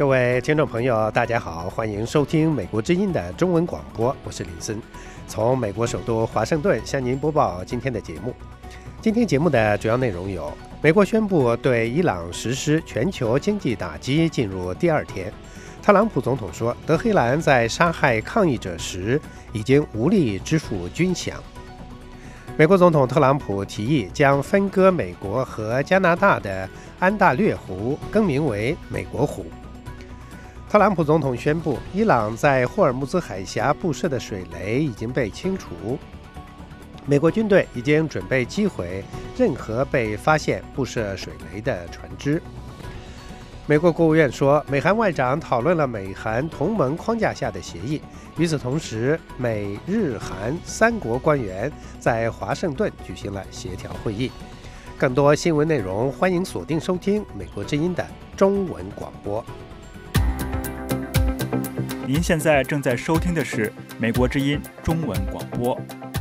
各位听众朋友大家好，欢迎收听美国之音的中文广播，我是林森，从美国首都华盛顿向您播报今天的节目。今天节目的主要内容有：美国宣布对伊朗实施全球经济打击进入第二天，特朗普总统说德黑兰在杀害抗议者时已经无力支付军饷，美国总统特朗普提议将分割美国和加拿大的安大略湖更名为美国湖。特朗普总统宣布，伊朗在霍尔木兹海峡布设的水雷已经被清除，美国军队已经准备击毁任何被发现布设水雷的船只。美国国务院说，美韩外长讨论了美韩同盟框架下的协议。与此同时，美日韩三国官员在华盛顿举行了协调会议。更多新闻内容，欢迎锁定收听美国之音的中文广播。 您现在正在收听的是美国之音中文广播。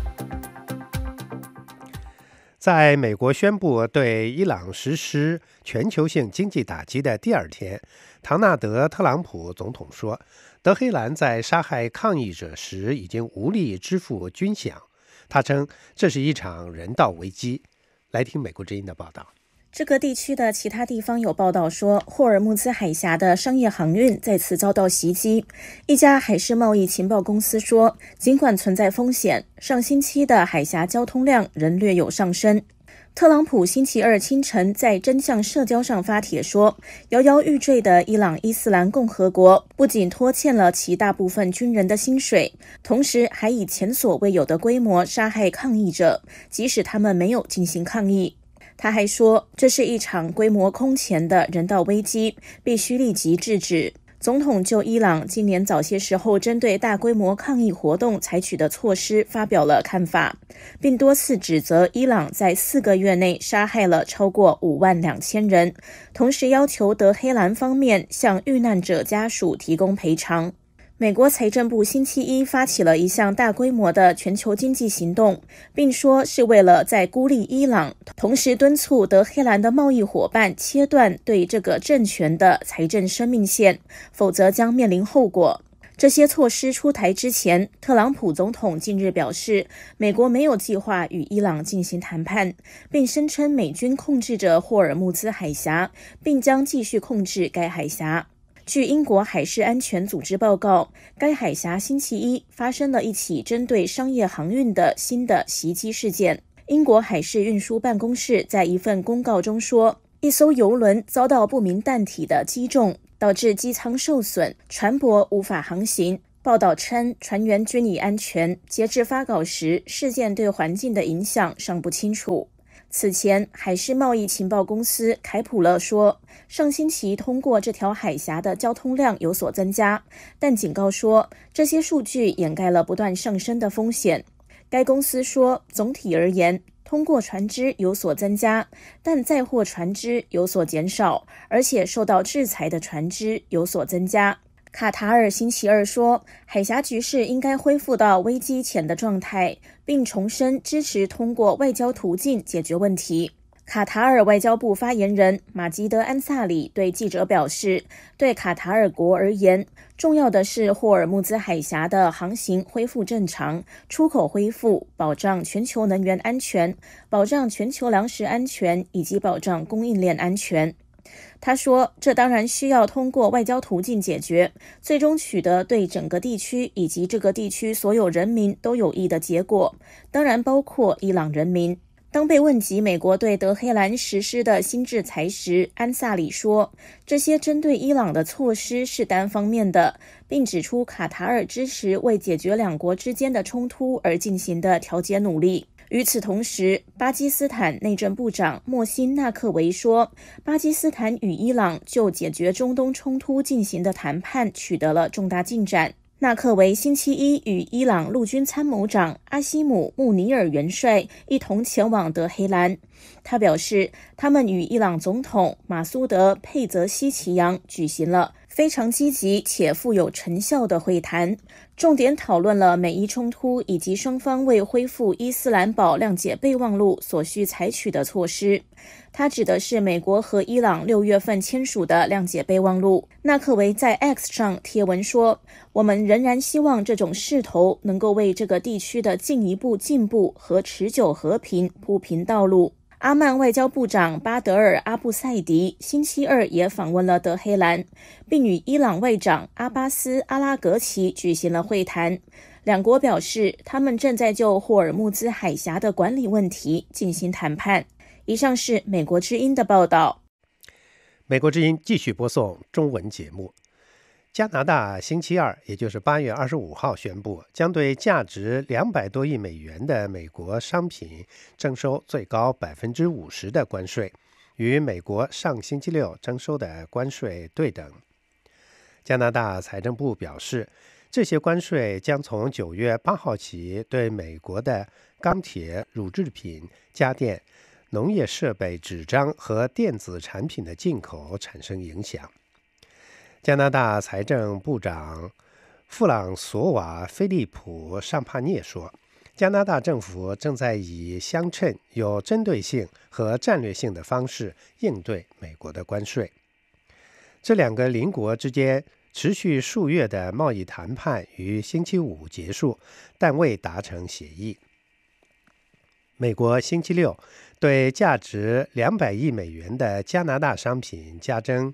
在美国宣布对伊朗实施全球性经济打击的第二天，唐纳德·特朗普总统说，德黑兰在杀害抗议者时已经无力支付军饷。他称这是一场人道危机。来听美国之音的报道。 这个地区的其他地方有报道说，霍尔木兹海峡的商业航运再次遭到袭击。一家海事贸易情报公司说，尽管存在风险，上星期的海峡交通量仍略有上升。特朗普星期二清晨在真相社交上发帖说，摇摇欲坠的伊朗伊斯兰共和国不仅拖欠了其大部分军人的薪水，同时还以前所未有的规模杀害抗议者，即使他们没有进行抗议。他还说，这是一场规模空前的人道危机，必须立即制止。总统就伊朗今年早些时候针对大规模抗议活动采取的措施发表了看法，并多次指责伊朗在4个月内杀害了超过52000人，同时要求德黑兰方面向遇难者家属提供赔偿。美国财政部星期一发起了一项大规模的全球经济行动，并说是为了在孤立伊朗，同时敦促德黑兰的贸易伙伴切断对这个政权的财政生命线，否则将面临后果。这些措施出台之前，特朗普总统近日表示，美国没有计划与伊朗进行谈判，并声称美军控制着霍尔木兹海峡，并将继续控制该海峡。据英国海事安全组织报告，该海峡星期一发生了一起针对商业航运的新的袭击事件。英国海事运输办公室在一份公告中说，一艘邮轮遭到不明弹体的击中，导致机舱受损，船舶无法航行。报道称，船员均已安全。截至发稿时，事件对环境的影响尚不清楚。此前，海事贸易情报公司凯普勒说，上星期通过这条海峡的交通量有所增加，但警告说，这些数据掩盖了不断上升的风险。该公司说，总体而言，通过船只有所增加，但载货船只有所减少，而且受到制裁的船只有所增加。卡塔尔星期二说，海峡局势应该恢复到危机前的状态，并重申支持通过外交途径解决问题。卡塔尔外交部发言人马吉德·安萨里对记者表示，对卡塔尔国而言，重要的是霍尔木兹海峡的航行恢复正常，出口恢复，保障全球能源安全，保障全球粮食安全，以及保障供应链安全。他说，这当然需要通过外交途径解决，最终取得对整个地区以及这个地区所有人民都有益的结果，当然包括伊朗人民。当被问及美国对德黑兰实施的新制裁时，安萨里说，这些针对伊朗的措施是单方面的，并指出卡塔尔支持为解决两国之间的冲突而进行的调解努力。与此同时，巴基斯坦内政部长莫辛纳克维说，巴基斯坦与伊朗就解决中东冲突进行的谈判取得了重大进展。纳克维星期一与伊朗陆军参谋长阿西姆·穆尼尔元帅一同前往德黑兰。他表示，他们与伊朗总统马苏德·佩泽希奇扬举行了非常积极且富有成效的会谈，重点讨论了美伊冲突以及双方为恢复伊斯兰堡谅解备忘录所需采取的措施。它指的是美国和伊朗6月份签署的谅解备忘录。纳克维在 X 上贴文说，我们仍然希望这种势头能够为这个地区的进一步进步和持久和平铺平道路。阿曼外交部长巴德尔·阿布赛迪星期二也访问了德黑兰，并与伊朗外长阿巴斯·阿拉格齐举行了会谈。两国表示，他们正在就霍尔木兹海峡的管理问题进行谈判。以上是美国之音的报道。 美国之音继续播送中文节目。加拿大星期二，也就是8月25号宣布，将对价值200多亿美元的美国商品征收最高50%的关税，与美国上星期六征收的关税对等。加拿大财政部表示，这些关税将从9月8号起对美国的钢铁、乳制品、家电、农业设备、纸张和电子产品的进口产生影响。加拿大财政部长弗朗索瓦·菲利普·尚帕涅说，加拿大政府正在以相称、有针对性和战略性的方式应对美国的关税。这两个邻国之间持续数月的贸易谈判于星期五结束，但未达成协议。美国星期六对价值200亿美元的加拿大商品加征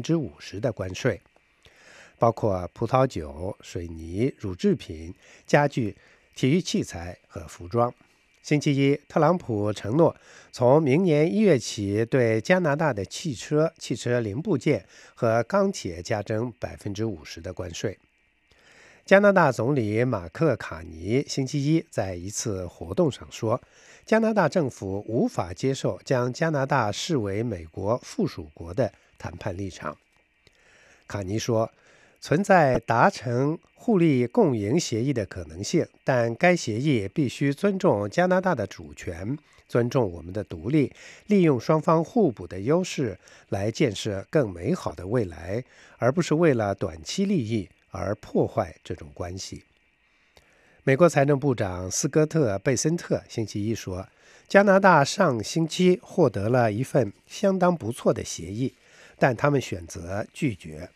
50%的关税，包括葡萄酒、水泥、乳制品、家具、体育器材和服装。星期一，特朗普承诺从明年1月起对加拿大的汽车、汽车零部件和钢铁加征50%的关税。加拿大总理马克·卡尼星期一在一次活动上说，加拿大政府无法接受将加拿大视为美国附属国的谈判立场。卡尼说，存在达成互利共赢协议的可能性，但该协议必须尊重加拿大的主权，尊重我们的独立，利用双方互补的优势来建设更美好的未来，而不是为了短期利益而破坏这种关系。美国财政部长斯科特·贝森特星期一说，加拿大上星期获得了一份相当不错的协议，但他们选择拒绝。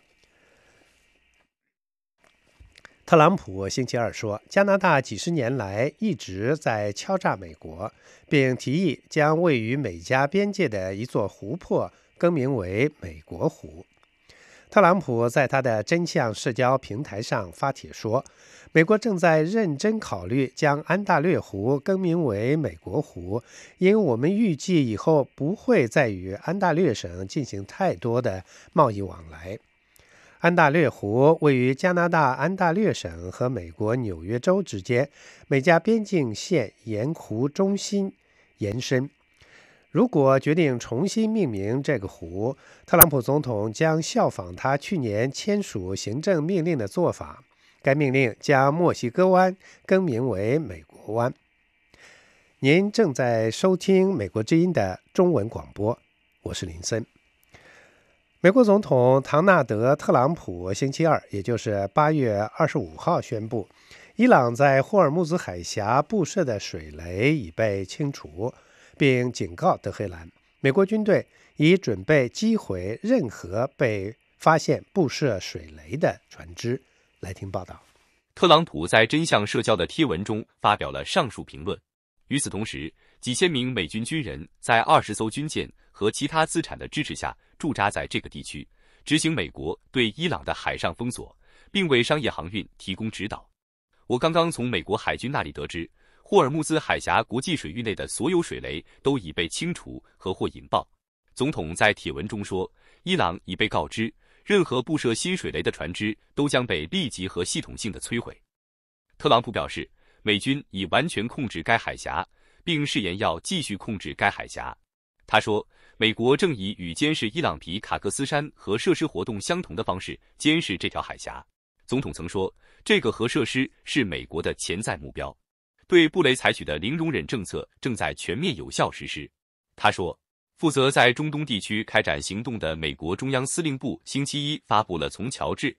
特朗普星期二说，加拿大几十年来一直在敲诈美国，并提议将位于美加边界的一座湖泊更名为美国湖。特朗普在他的真相社交平台上发帖说，美国正在认真考虑将安大略湖更名为美国湖，因为我们预计以后不会再与安大略省进行太多的贸易往来。安大略湖位于加拿大安大略省和美国纽约州之间，美加边境线沿湖中心延伸。如果决定重新命名这个湖，特朗普总统将效仿他去年签署行政命令的做法。该命令将墨西哥湾更名为美国湾。您正在收听美国之音的中文广播，我是林森。美国总统唐纳德·特朗普星期二，也就是8月25号宣布，伊朗在霍尔木兹海峡布设的水雷已被清除，并警告德黑兰，美国军队已准备击毁任何被发现布设水雷的船只。来听报道。 特朗普在真相社交的贴文中发表了上述评论。与此同时，几千名美军军人在20艘军舰和其他资产的支持下驻扎在这个地区，执行美国对伊朗的海上封锁，并为商业航运提供指导。我刚刚从美国海军那里得知，霍尔木兹海峡国际水域内的所有水雷都已被清除和或引爆。总统在帖文中说，伊朗已被告知，任何布设新水雷的船只都将被立即和系统性的摧毁。特朗普表示，美军已完全控制该海峡，并誓言要继续控制该海峡。他说，美国正以与监视伊朗皮卡克斯山核设施活动相同的方式监视这条海峡。总统曾说，这个核设施是美国的潜在目标，对布雷采取的零容忍政策正在全面有效实施。他说， 负责在中东地区开展行动的美国中央司令部星期一发布了从乔治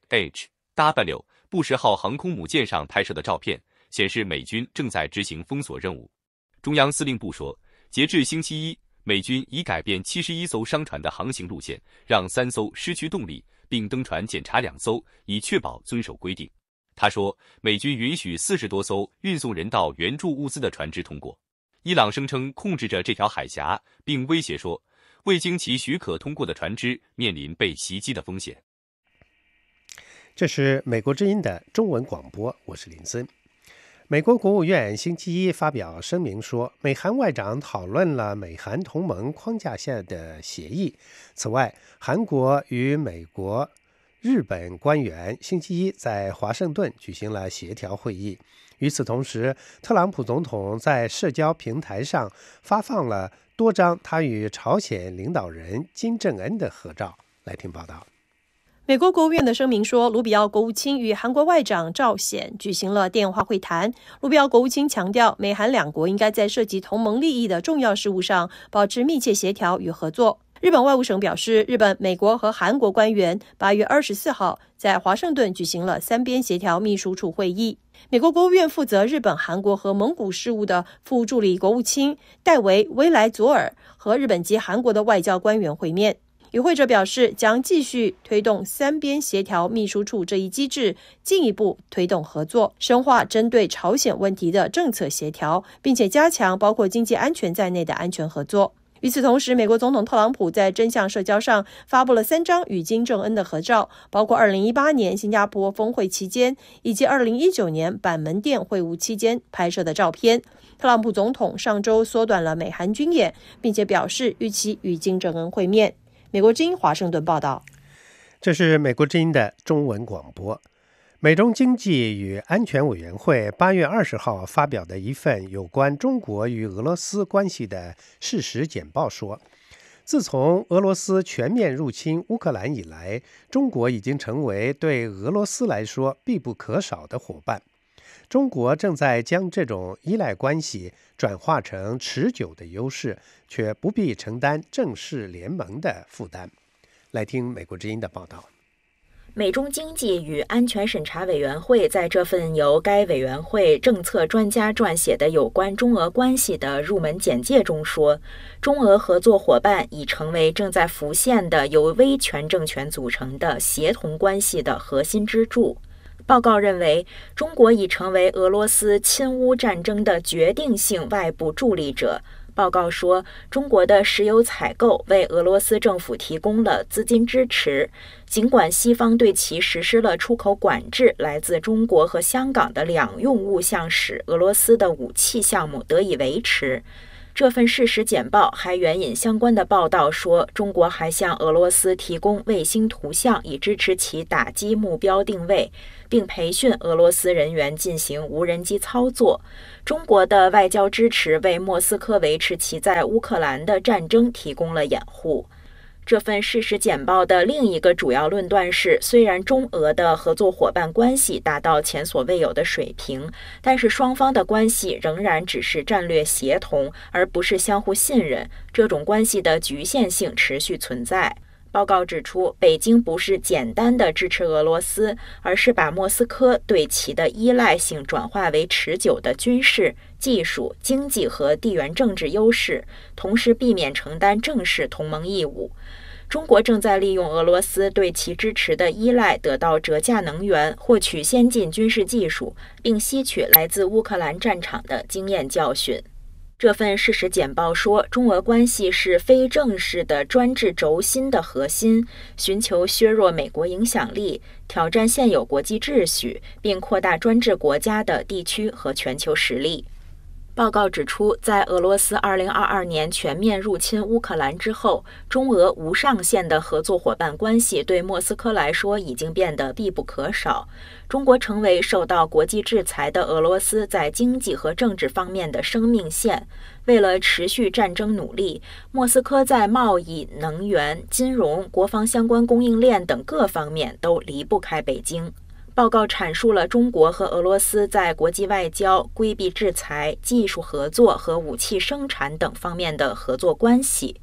H.W. 布什号航空母舰上拍摄的照片，显示美军正在执行封锁任务。中央司令部说，截至星期一，美军已改变71艘商船的航行路线，让3艘失去动力，并登船检查2艘，以确保遵守规定。他说，美军允许40多艘运送人道援助物资的船只通过。伊朗声称控制着这条海峡，并威胁说，未经其许可通过的船只面临被袭击的风险。 这是美国之音的中文广播，我是林森。美国国务院星期一发表声明说，美韩外长讨论了美韩同盟框架下的协议。此外，韩国与美国、日本官员星期一在华盛顿举行了协调会议。与此同时，特朗普总统在社交平台上发放了多张他与朝鲜领导人金正恩的合照。来听报道。 美国国务院的声明说，卢比奥国务卿与韩国外长赵显举行了电话会谈。卢比奥国务卿强调，美韩两国应该在涉及同盟利益的重要事务上保持密切协调与合作。日本外务省表示，日本、美国和韩国官员8月24号在华盛顿举行了3边协调秘书处会议。美国国务院负责日本、韩国和蒙古事务的副助理国务卿戴维·威莱佐尔和日本及韩国的外交官员会面。与会者表示，将继续推动3边协调秘书处这一机制，进一步推动合作，深化针对朝鲜问题的政策协调，并且加强包括经济安全在内的安全合作。与此同时，美国总统特朗普在真相社交上发布了3张与金正恩的合照，包括2018年新加坡峰会期间以及2019年板门店会晤期间拍摄的照片。特朗普总统上周缩短了美韩军演，并且表示预期与金正恩会面。美国之音华盛顿报道。 这是美国之音的中文广播。美中经济与安全委员会8月20号发表的一份有关中国与俄罗斯关系的事实简报说，自从俄罗斯全面入侵乌克兰以来，中国已经成为对俄罗斯来说必不可少的伙伴。中国正在将这种依赖关系转化成持久的优势，却不必承担正式联盟的负担。来听美国之音的报道。 美中经济与安全审查委员会在这份由该委员会政策专家撰写的有关中俄关系的入门简介中说，中俄合作伙伴已成为正在浮现的由威权政权组成的协同关系的核心支柱。报告认为，中国已成为俄罗斯侵乌战争的决定性外部助力者。报告说，中国的石油采购为俄罗斯政府提供了资金支持，尽管西方对其实施了出口管制，来自中国和香港的两用物项使俄罗斯的武器项目得以维持。这份事实简报还援引相关的报道说，中国还向俄罗斯提供卫星图像，以支持其打击目标定位，并培训俄罗斯人员进行无人机操作。中国的外交支持为莫斯科维持其在乌克兰的战争提供了掩护。这份事实简报的另一个主要论断是，虽然中俄的合作伙伴关系达到前所未有的水平，但是双方的关系仍然只是战略协同，而不是相互信任。这种关系的局限性持续存在。报告指出，北京不是简单的支持俄罗斯，而是把莫斯科对其的依赖性转化为持久的军事、技术、经济和地缘政治优势，同时避免承担正式同盟义务。中国正在利用俄罗斯对其支持的依赖，得到折价能源，获取先进军事技术，并吸取来自乌克兰战场的经验教训。这份事实简报说，中俄关系是非正式的专制轴心的核心，寻求削弱美国影响力，挑战现有国际秩序，并扩大专制国家的地区和全球实力。报告指出，在俄罗斯2022年全面入侵乌克兰之后，中俄无上限的合作伙伴关系对莫斯科来说已经变得必不可少。中国成为受到国际制裁的俄罗斯在经济和政治方面的生命线。为了持续战争努力，莫斯科在贸易、能源、金融、国防相关供应链等各方面都离不开北京。报告阐述了中国和俄罗斯在国际外交、规避制裁、技术合作和武器生产等方面的合作关系。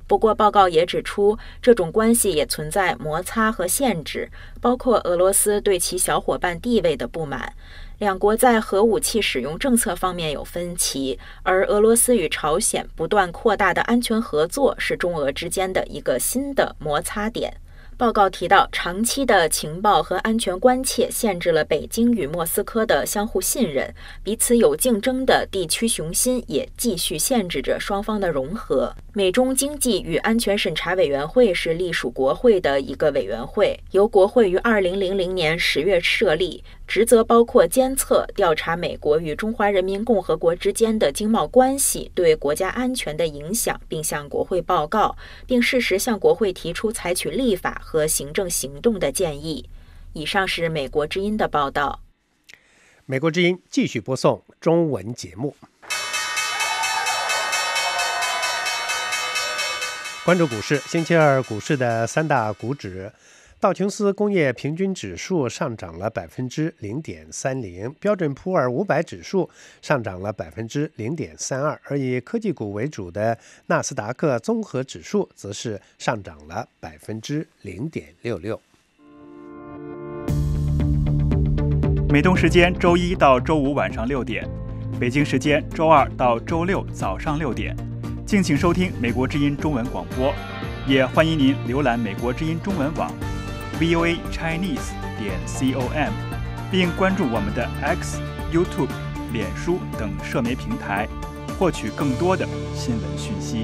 不过，报告也指出，这种关系也存在摩擦和限制，包括俄罗斯对其小伙伴地位的不满。两国在核武器使用政策方面有分歧，而俄罗斯与朝鲜不断扩大的安全合作是中俄之间的一个新的摩擦点。报告提到，长期的情报和安全关切限制了北京与莫斯科的相互信任，彼此有竞争的地区雄心也继续限制着双方的融合。美中经济与安全审查委员会是隶属国会的一个委员会，由国会于2000年10月设立，职责包括监测、调查美国与中华人民共和国之间的经贸关系对国家安全的影响，并向国会报告，并适时向国会提出采取立法和行政行动的建议。以上是美国之音的报道。 美国之音继续播送中文节目。关注股市，星期二股市的三大股指，道琼斯工业平均指数上涨了 0.30%， 标准普尔500指数上涨了 0.32%， 而以科技股为主的纳斯达克综合指数则是上涨了 0.66%。 美东时间周一到周五晚上6点，北京时间周二到周六早上6点，敬请收听美国之音中文广播，也欢迎您浏览美国之音中文网 voachinese.com， 并关注我们的 X、YouTube、脸书等社媒平台，获取更多的新闻讯息。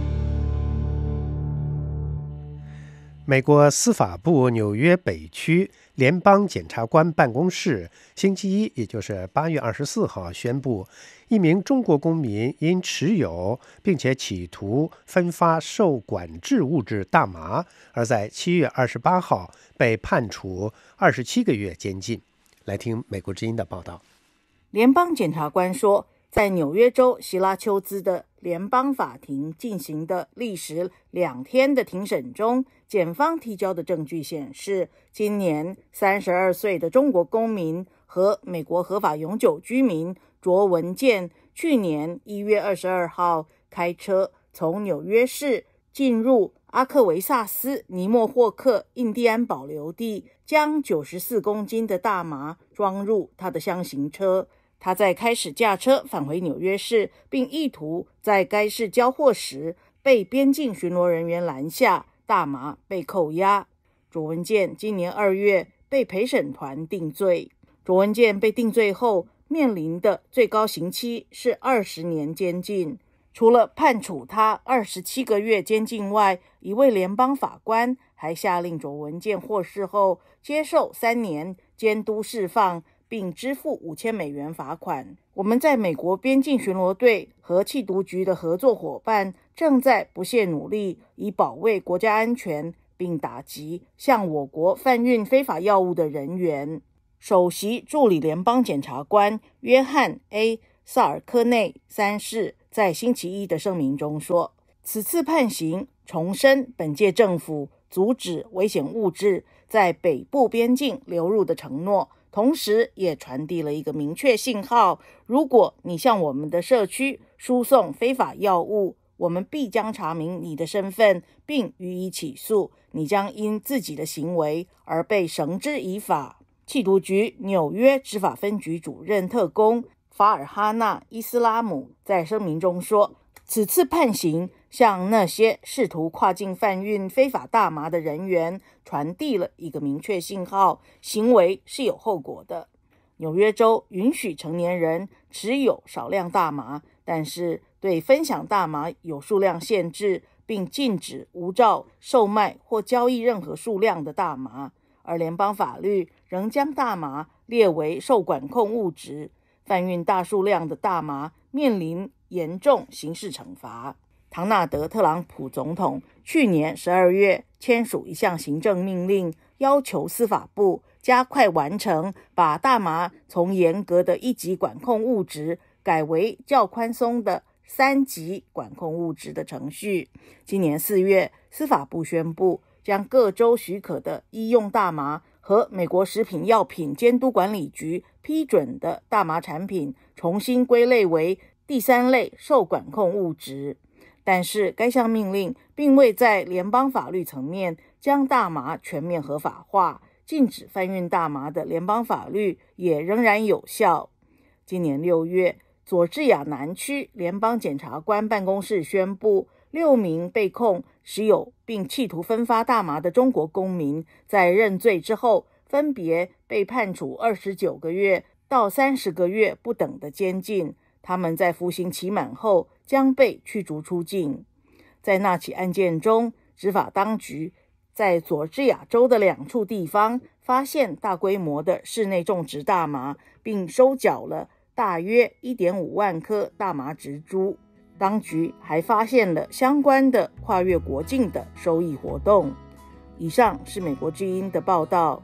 美国司法部纽约北区联邦检察官办公室星期一，也就是8月24号宣布，一名中国公民因持有并且企图分发受管制物质大麻，而在7月28号被判处27个月监禁。来听美国之音的报道。 联邦检察官说，在纽约州希拉丘兹的联邦法庭进行的历时2天的庭审中，检方提交的证据显示，今年32岁的中国公民和美国合法永久居民卓文健去年1月22号开车从纽约市进入阿克维萨斯尼莫霍克印第安保留地，将94公斤的大麻装入他的箱型车。他在开始驾车返回纽约市，并意图在该市交货时被边境巡逻人员拦下，大麻被扣押。卓文健今年2月被陪审团定罪。卓文健被定罪后面临的最高刑期是20年监禁。除了判处他27个月监禁外，一位联邦法官还下令卓文健获释后接受3年监督释放，并支付$5000罚款。我们在美国边境巡逻队和缉毒局的合作伙伴正在不懈努力，以保卫国家安全，并打击向我国贩运非法药物的人员。首席助理联邦检察官约翰 ·A. 萨尔科内3世在星期一的声明中说，此次判刑重申本届政府阻止危险物质在北部边境流入的承诺，同时也传递了一个明确信号，如果你向我们的社区输送非法药物，我们必将查明你的身份并予以起诉，你将因自己的行为而被绳之以法。缉毒局纽约执法分局主任特工法尔哈纳·伊斯拉姆在声明中说，此次判刑向那些试图跨境贩运非法大麻的人员传递了一个明确信号，行为是有后果的。纽约州允许成年人持有少量大麻，但是对分享大麻有数量限制，并禁止无照售卖或交易任何数量的大麻，而联邦法律仍将大麻列为受管控物质。贩运大数量的大麻面临严重刑事惩罚。唐纳德·特朗普总统去年12月签署一项行政命令，要求司法部加快完成把大麻从严格的1级管控物质改为较宽松的3级管控物质的程序。今年4月，司法部宣布将各州许可的医用大麻和美国食品药品监督管理局批准的大麻产品重新归类为第3类受管控物质。 但是该项命令并未在联邦法律层面将大麻全面合法化，禁止贩运大麻的联邦法律也仍然有效。今年6月，佐治亚南区联邦检察官办公室宣布，6名被控持有并企图分发大麻的中国公民在认罪之后，分别被判处29个月到30个月不等的监禁，他们在服刑期满后将被驱逐出境。在那起案件中，执法当局在佐治亚州的2处地方发现大规模的室内种植大麻，并收缴了大约 1.5 万颗大麻植株。当局还发现了相关的跨越国境的收益活动。以上是美国之音的报道。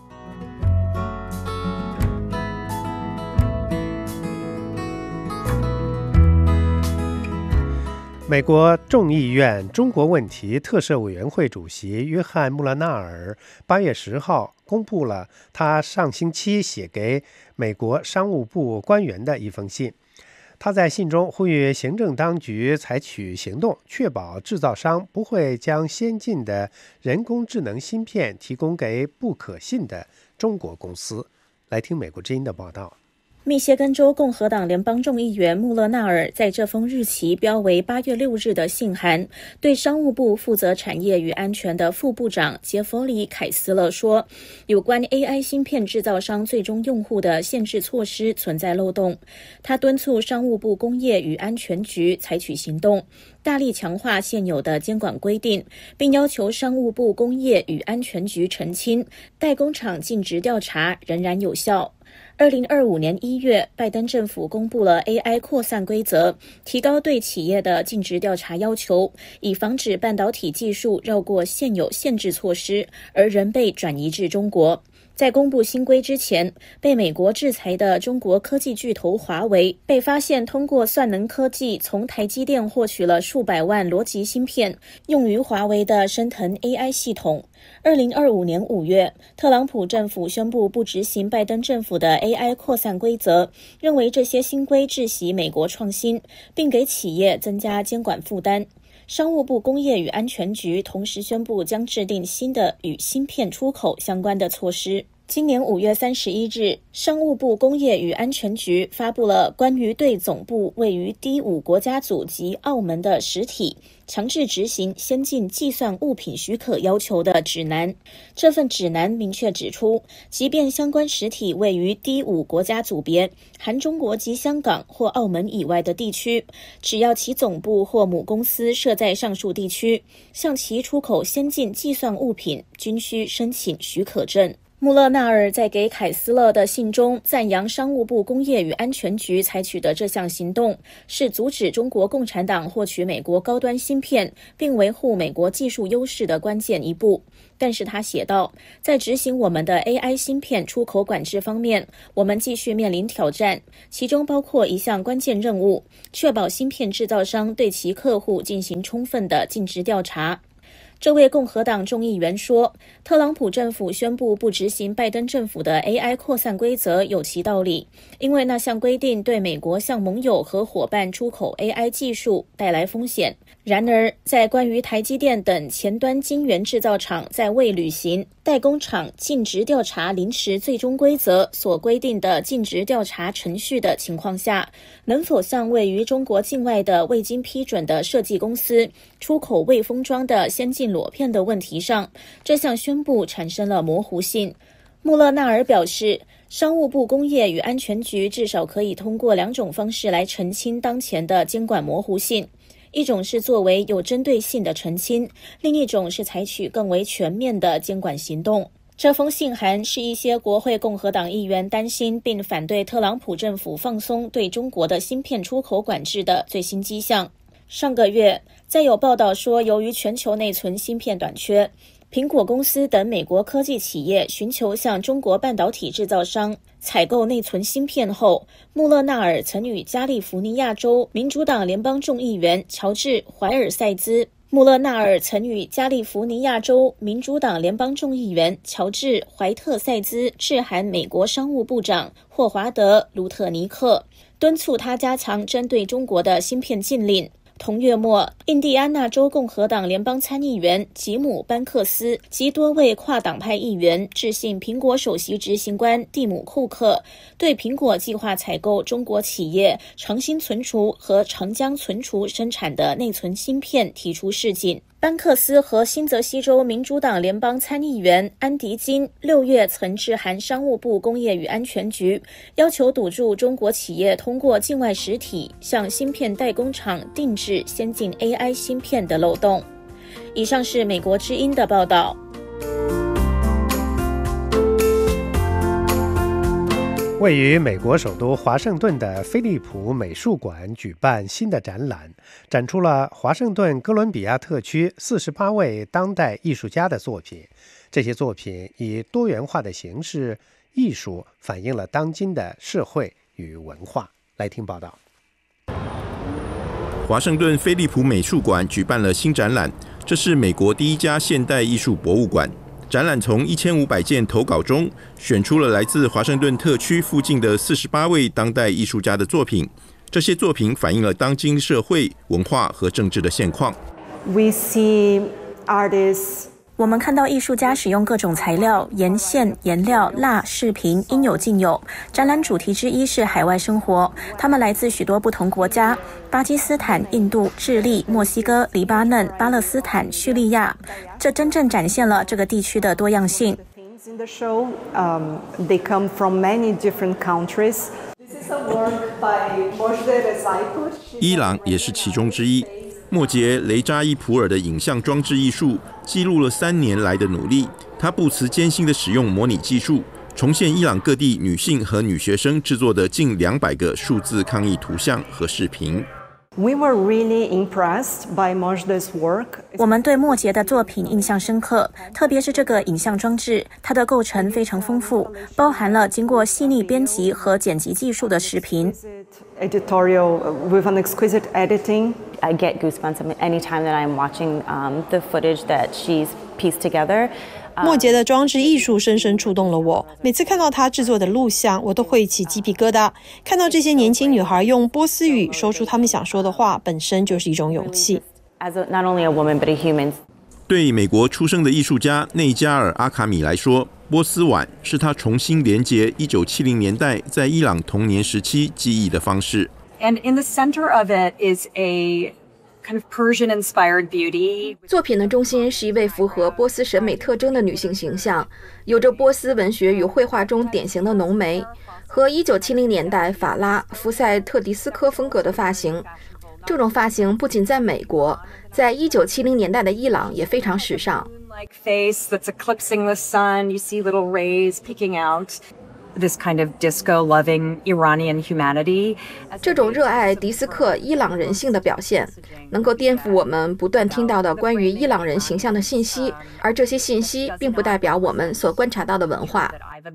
美国众议院中国问题特设委员会主席约翰·穆勒纳尔8月10号公布了他上星期写给美国商务部官员的一封信。他在信中呼吁行政当局采取行动，确保制造商不会将先进的人工智能芯片提供给不可信的中国公司。来听美国之音的报道。 密歇根州共和党联邦众议员穆勒纳尔在这封日期标为8月6日的信函，对商务部负责产业与安全的副部长杰弗里·凯斯勒说，有关 AI 芯片制造商最终用户的限制措施存在漏洞。他敦促商务部工业与安全局采取行动，大力强化现有的监管规定，并要求商务部工业与安全局澄清代工厂尽职调查仍然有效。2025年1月，拜登政府公布了 AI 扩散规则，提高对企业的尽职调查要求，以防止半导体技术绕过现有限制措施，而仍被转移至中国。在公布新规之前，被美国制裁的中国科技巨头华为被发现通过算能科技从台积电获取了数百万逻辑芯片，用于华为的升腾 AI 系统。2025年5月，特朗普政府宣布不执行拜登政府的 AI 扩散规则，认为这些新规窒息美国创新，并给企业增加监管负担。商务部工业与安全局同时宣布将制定新的与芯片出口相关的措施。今年5月31日，商务部工业与安全局发布了关于对总部位于第5国家组及澳门的实体强制执行先进计算物品许可要求的指南。这份指南明确指出，即便相关实体位于第5国家组别，含中国及香港或澳门以外的地区，只要其总部或母公司设在上述地区，向其出口先进计算物品均需申请许可证。穆勒纳尔在给凯斯勒的信中赞扬商务部工业与安全局采取的这项行动，是阻止中国共产党获取美国高端芯片并维护美国技术优势的关键一步。但是他写道，在执行我们的 AI 芯片出口管制方面，我们继续面临挑战，其中包括一项关键任务，确保芯片制造商对其客户进行充分的尽职调查。这位共和党众议员说，特朗普政府宣布不执行拜登政府的 AI 扩散规则有其道理，因为那项规定对美国向盟友和伙伴出口 AI 技术带来风险。然而，在关于台积电等前端晶圆制造厂在未履行代工厂尽职调查临时最终规则所规定的尽职调查程序的情况下，能否向位于中国境外的未经批准的设计公司出口未封装的先进裸片的问题上，这项宣布产生了模糊性。穆勒纳尔表示，商务部工业与安全局至少可以通过2种方式来澄清当前的监管模糊性。一种是作为有针对性的澄清，另一种是采取更为全面的监管行动。这封信函是一些国会共和党议员担心并反对特朗普政府放松对中国的芯片出口管制的最新迹象。上个月，在有报道说，由于全球内存芯片短缺，苹果公司等美国科技企业寻求向中国半导体制造商采购内存芯片后，穆勒纳尔曾与加利福尼亚州民主党联邦众议员乔治·怀尔塞兹穆勒纳尔曾与加利福尼亚州民主党联邦众议员乔治·怀特塞兹致函美国商务部长霍华德·卢特尼克，敦促他加强针对中国的芯片禁令。 同月末，印第安纳州共和党联邦参议员吉姆·班克斯及多位跨党派议员致信苹果首席执行官蒂姆·库克，对苹果计划采购中国企业长兴存储和长江存储生产的内存芯片提出示警。班克斯和新泽西州民主党联邦参议员安迪金6月曾致函商务部工业与安全局，要求堵住中国企业通过境外实体向芯片代工厂定制先进 AI 芯片的漏洞。以上是美国之音的报道。 位于美国首都华盛顿的飞利浦美术馆举办新的展览，展出了华盛顿哥伦比亚特区48位当代艺术家的作品。这些作品以多元化的形式艺术反映了当今的社会与文化。来听报道。 华盛顿飞利浦美术馆举办了新展览，这是美国第一家现代艺术博物馆。展览从1500件投稿中选出了来自华盛顿特区附近的48位当代艺术家的作品。这些作品反映了当今社会、文化和政治的现况。 We see artists 我们看到艺术家使用各种材料、沿线、颜料、蜡、饰品，应有尽有。展览主题之一是海外生活，他们来自许多不同国家：巴基斯坦、印度、智利、墨西哥、黎巴嫩、巴勒斯坦、叙利亚。这真正展现了这个地区的多样性。 In the show, they come from many different countries. This is a work by Mojdeh Rezaipur. 伊朗也是其中之一。莫杰·雷扎伊普尔的影像装置艺术记录了3年来的努力，他不辞艰辛地使用模拟技术，重现伊朗各地女性和女学生制作的近200个数字抗议图像和视频。 We were really impressed by Mojdeh's work. 我们对莫杰的作品印象深刻，特别是这个影像装置，它的构成非常丰富，包含了经过细腻编辑和剪辑技术的视频。 Editorial with an exquisite editing. I get goosebumps anytime that I'm watching the footage that she's pieced together. 莫杰的装置艺术深深触动了我，每次看到他制作的录像，我都会起鸡皮疙瘩。看到这些年轻女孩用波斯语说出她们想说的话，本身就是一种勇气。 Not only a woman, but a human. 对美国出生的艺术家内加尔·阿卡米来说，波斯碗是他重新连结1970年代在伊朗童年时期记忆的方式。 And in the center of it is a kind of Persian-inspired beauty. 作品的中心是一位符合波斯审美特征的女性形象，有着波斯文学与绘画中典型的浓眉和1970年代法拉福塞特迪斯科风格的发型。这种发型不仅在美国，在1970年代的伊朗也非常时尚。 Like face that's eclipsing the sun, you see little rays peeking out. This kind of disco-loving Iranian humanity. 这种热爱迪斯科伊朗人性的表现，能够颠覆我们不断听到的关于伊朗人形象的信息，而这些信息并不代表我们所观察到的文化。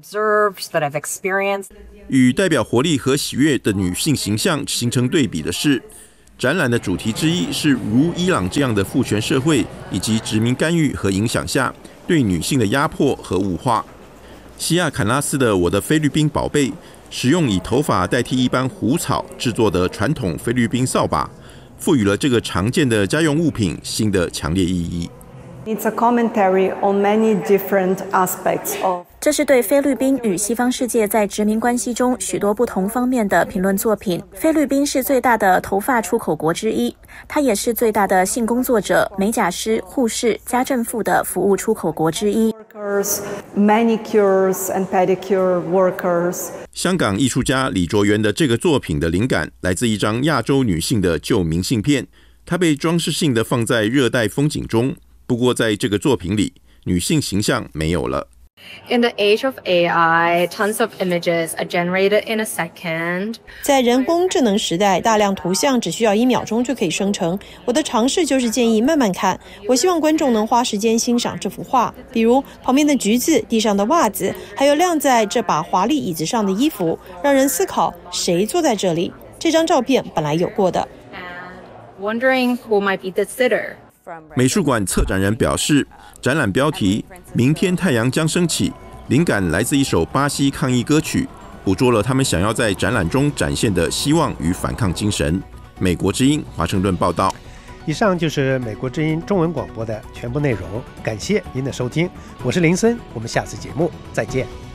与代表活力和喜悦的女性形象形成对比的是，展览的主题之一是如伊朗这样的父权社会以及殖民干预和影响下对女性的压迫和物化。西亚坎拉斯的《我的菲律宾宝贝》使用以头发代替一般胡草制作的传统菲律宾扫把，赋予了这个常见的家用物品新的强烈意义。 It's a commentary on many different aspects of. 这是对菲律宾与西方世界在殖民关系中许多不同方面的评论作品。菲律宾是最大的头发出口国之一，它也是最大的性工作者、美甲师、护士、家政妇的服务出口国之一。 Manicures and pedicure workers. 香港艺术家李卓元的这个作品的灵感来自一张亚洲女性的旧明信片，它被装饰性的放在热带风景中。不过在这个作品里，女性形象没有了。 In the age of AI, tons of images are generated in a second. 在人工智能时代，大量图像只需要1秒钟就可以生成。我的尝试就是建议慢慢看，我希望观众能花时间欣赏这幅画，比如旁边的橘子、地上的袜子，还有晾在这把华丽椅子上的衣服，让人思考谁坐在这里。这张照片本来有过的。 And wondering who might be the sitter. 美术馆策展人表示，展览标题“明天太阳将升起”灵感来自一首巴西抗议歌曲，捕捉了他们想要在展览中展现的希望与反抗精神。 美国之音华盛顿报道。 以上就是美国之音中文广播的全部内容，感谢您的收听，我是林森，我们下次节目再见。